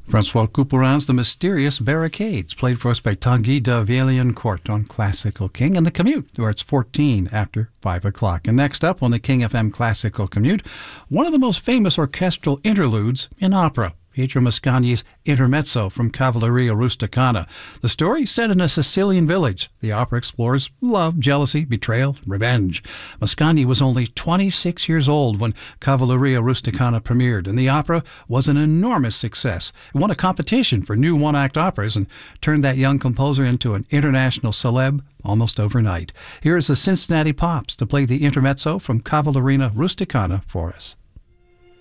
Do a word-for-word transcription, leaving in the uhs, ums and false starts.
Francois Couperin's The Mysterious Barricades, played for us by Tanguy de Vaillancourt on Classical King, and The Commute, where it's fourteen after five o'clock. And next up on the King F M Classical Commute, one of the most famous orchestral interludes in opera, Pietro Mascagni's Intermezzo from Cavalleria Rusticana. The story set in a Sicilian village. The opera explores love, jealousy, betrayal, revenge. Mascagni was only twenty-six years old when Cavalleria Rusticana premiered, and the opera was an enormous success. It won a competition for new one-act operas and turned that young composer into an international celeb almost overnight. Here is the Cincinnati Pops to play the Intermezzo from Cavalleria Rusticana for us.